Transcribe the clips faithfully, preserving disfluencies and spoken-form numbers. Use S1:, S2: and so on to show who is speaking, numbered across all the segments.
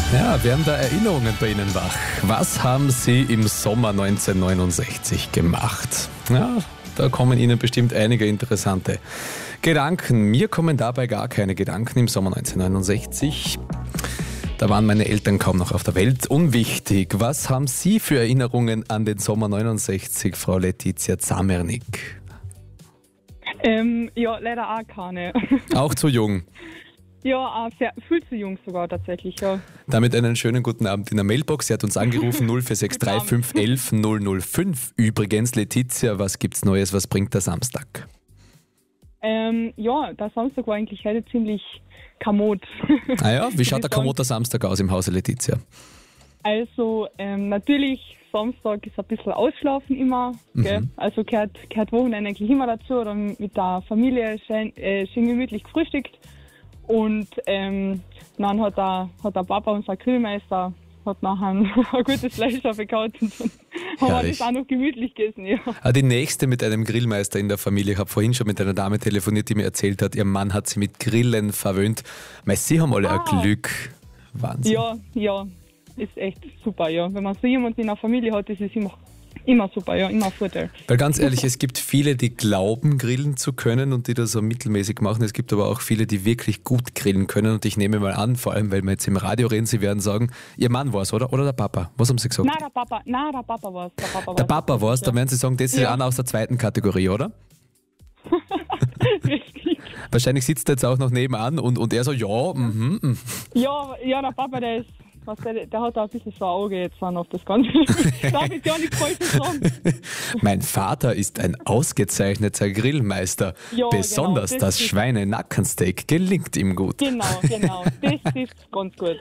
S1: Ja, werden da Erinnerungen bei Ihnen wach? Was haben Sie im Sommer neunzehnhundertneunundsechzig gemacht? Ja, da kommen Ihnen bestimmt einige interessante Gedanken. Mir kommen dabei gar keine Gedanken im Sommer neunzehnhundertneunundsechzig. Da waren meine Eltern kaum noch auf der Welt. Unwichtig. Was haben Sie für Erinnerungen an den Sommer neunundsechzig, Frau Letizia Zamernik?
S2: Ähm, ja, leider auch keine.
S1: Auch zu jung.
S2: Ja, auch sehr, viel zu jung sogar tatsächlich, ja.
S1: Damit einen schönen guten Abend in der Mailbox. Sie hat uns angerufen, null vier sechs drei fünf eins eins null null fünf. Übrigens, Letizia, was gibt's Neues, was bringt der Samstag?
S2: Ähm, ja, der Samstag war eigentlich heute ziemlich kamot.
S1: Ah ja, wie schaut der kamoter Samstag aus im Hause Letizia?
S2: Also, ähm, natürlich, Samstag ist ein bisschen ausschlafen immer, gell?
S1: Mhm.
S2: Also gehört, gehört Wochenende eigentlich immer dazu, oder mit der Familie schön, äh, schön gemütlich gefrühstückt. Und ähm, dann hat der, hat der Papa, unser Grillmeister, hat nachher ein, ein gutes Fleisch aufgekaut und dann haben wir das auch noch gemütlich gegessen. Ja.
S1: Ah, die nächste mit einem Grillmeister in der Familie. Ich habe vorhin schon mit einer Dame telefoniert, die mir erzählt hat, ihr Mann hat sie mit Grillen verwöhnt. Mei, Sie haben alle
S2: Ah.
S1: ein Glück. Wahnsinn.
S2: Ja, ja, ist echt super, ja. Wenn man so jemanden in der Familie hat, ist es immer, immer super, ja, immer ein Vorteil.
S1: Weil ganz ehrlich, es gibt viele, die glauben, grillen zu können und die das so mittelmäßig machen. Es gibt aber auch viele, die wirklich gut grillen können. Und ich nehme mal an, vor allem, weil wir jetzt im Radio reden, Sie werden sagen, Ihr Mann war es, oder? Oder der Papa? Was haben Sie gesagt?
S2: Nein, der Papa, nein, der Papa war es. Der Papa
S1: Der Papa war es,
S2: ja.
S1: da werden Sie sagen, das ist
S2: Ja.
S1: einer aus der zweiten Kategorie, oder?
S2: Richtig.
S1: Wahrscheinlich sitzt er jetzt auch noch nebenan und, und er so, ja, mhm, mhm.
S2: Ja, ja, der Papa, der ist, was der, der hat da ein bisschen so ein Auge jetzt dann auf das Ganze. Darf ich ja nichts Falsches sagen.
S1: Mein Vater ist ein ausgezeichneter Grillmeister.
S2: Ja,
S1: Besonders
S2: genau, das
S1: das
S2: ist-
S1: Schweinenackensteak gelingt ihm gut.
S2: Genau, genau. Das ist ganz gut.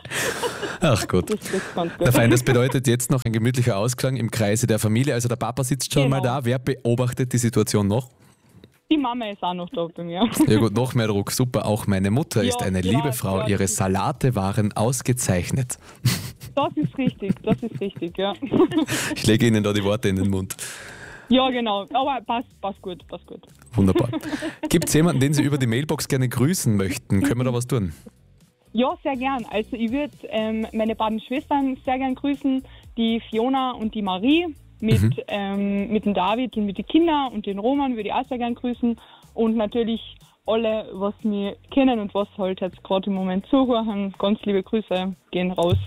S1: Ach gut.
S2: Das ist ganz
S1: Der
S2: gut.
S1: Fein, das bedeutet jetzt noch ein gemütlicher Ausklang im Kreise der Familie. Also der Papa sitzt schon
S2: Genau.
S1: mal da. Wer beobachtet die Situation noch?
S2: Die Mama ist auch noch da bei mir.
S1: Ja gut, noch mehr Druck. Super. Auch meine Mutter
S2: Ja,
S1: ist eine
S2: ja,
S1: liebe Frau.
S2: ja.
S1: Ihre Salate waren ausgezeichnet.
S2: Das ist richtig, das ist richtig, ja.
S1: Ich lege Ihnen da die Worte in den Mund.
S2: Ja, genau. Aber passt, passt gut, passt gut.
S1: Wunderbar. Gibt es jemanden, den Sie über die Mailbox gerne grüßen möchten? Können wir da was tun?
S2: Ja, sehr gern. Also ich würde ähm, meine beiden Schwestern sehr gern grüßen, die Fiona und die Marie. Mit,
S1: Mhm.
S2: ähm, mit dem David und mit den Kindern und den Roman würde ich auch sehr gern grüßen. Und natürlich alle, was mich kennen und was halt jetzt gerade im Moment zuhören, ganz liebe Grüße gehen raus.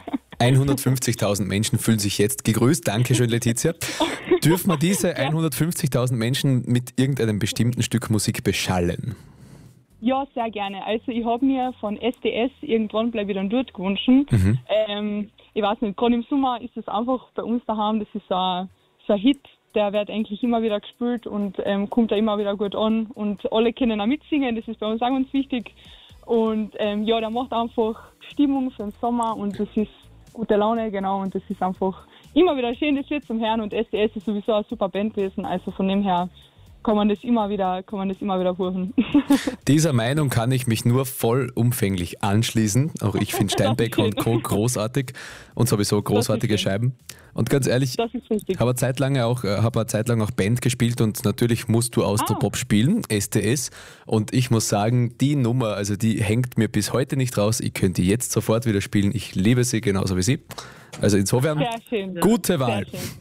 S1: hundertfünfzigtausend Menschen fühlen sich jetzt gegrüßt. Dankeschön, Letizia. Dürfen wir diese hundertfünfzigtausend Menschen mit irgendeinem bestimmten Stück Musik beschallen?
S2: Ja, sehr gerne. Also ich habe mir von S D S irgendwann bleibe ich dann dort gewünscht.
S1: Mhm.
S2: Ähm, ich weiß nicht, gerade im Sommer ist es einfach bei uns daheim, das ist so ein, so ein Hit, der wird eigentlich immer wieder gespielt und ähm, kommt da immer wieder gut an und alle können auch mitsingen, das ist bei uns auch ganz wichtig. Und ähm, ja, der macht einfach Stimmung für den Sommer und das ist gute Laune, genau, und das ist einfach immer wieder schön, das Lied zum Hören und S D S ist sowieso eine super Band gewesen, also von dem her kann man das immer wieder, kann man das immer wieder hören.
S1: Dieser Meinung kann ich mich nur vollumfänglich anschließen. Auch ich finde Steinbecker und Co. großartig und sowieso großartige
S2: schön.
S1: Scheiben. Und ganz ehrlich,
S2: Das ist richtig.
S1: habe eine Zeit lang auch, äh, habe eine Zeit lang auch Band gespielt und natürlich musst du Austropop spielen, S D S. Und ich muss sagen, die Nummer, also die hängt mir bis heute nicht raus. Ich könnte die jetzt sofort wieder spielen. Ich liebe sie genauso wie sie. Also insofern,
S2: Sehr schön.
S1: gute Wahl.
S2: Sehr schön.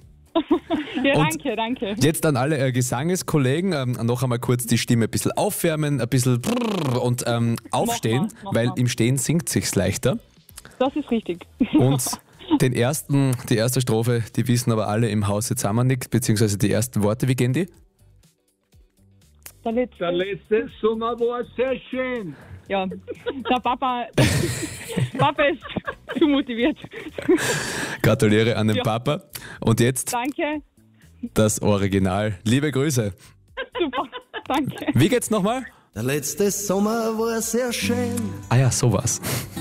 S2: Ja,
S1: Und
S2: danke, danke.
S1: Jetzt an alle äh, Gesangskollegen ähm, noch einmal kurz die Stimme ein bisschen aufwärmen, ein bisschen brrr und ähm, aufstehen,
S2: mach
S1: weil
S2: mal.
S1: im Stehen singt sich's leichter.
S2: Das ist richtig.
S1: Und den ersten, die erste Strophe, die wissen aber alle im Hause Zamernik, beziehungsweise die ersten Worte, wie gehen die?
S2: Der letzte,
S3: Der letzte Sommer war sehr schön.
S2: ja, der Papa, Papa ist zu motiviert.
S1: Gratuliere an den
S2: Ja.
S1: Papa. Und jetzt
S2: Danke,
S1: das Original. Liebe Grüße.
S2: super, danke.
S1: Wie geht's nochmal?
S4: Der letzte Sommer war sehr schön.
S1: Ah ja, sowas.